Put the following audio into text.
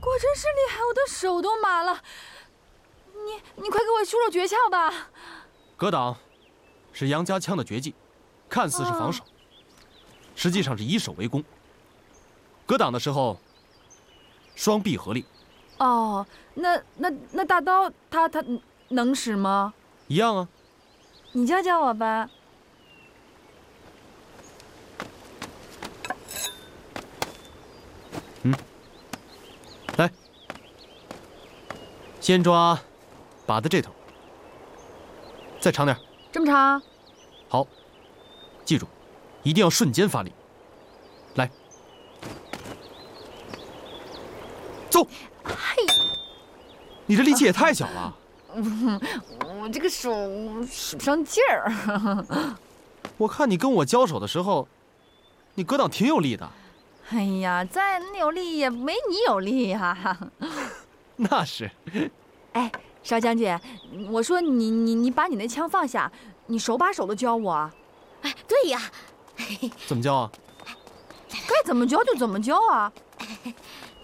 果真是厉害，我的手都麻了。你快给我出出诀窍吧。 格挡是杨家枪的绝技，看似是防守，实际上是以守为攻。格挡的时候，双臂合力。 哦，那大刀它能使吗？ 一样啊。 你教教我吧。 来，先抓把的这头，再长点。 这么长？ 好，记住，一定要瞬间发力。来，走。 嘿， 你这力气也太小了。 我这个手使不上劲儿。 我看你跟我交手的时候，你格挡挺有力的。 哎呀，再有力也没你有力呀。 那是。 哎，邵将军，我说你把你那枪放下，你手把手的教我。 哎，对呀。 怎么教啊？ 该怎么教就怎么教啊。